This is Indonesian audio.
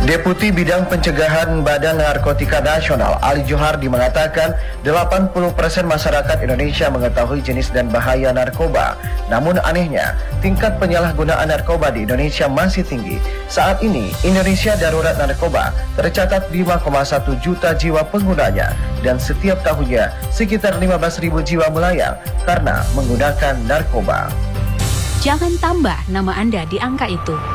Deputi Bidang Pencegahan Badan Narkotika Nasional Ali Johardi mengatakan 80% masyarakat Indonesia mengetahui jenis dan bahaya narkoba. Namun anehnya, tingkat penyalahgunaan narkoba di Indonesia masih tinggi. Saat ini, Indonesia darurat narkoba tercatat 5,1 juta jiwa penggunanya dan setiap tahunnya sekitar 15.000 jiwa melayang karena menggunakan narkoba. Jangan tambah nama Anda di angka itu.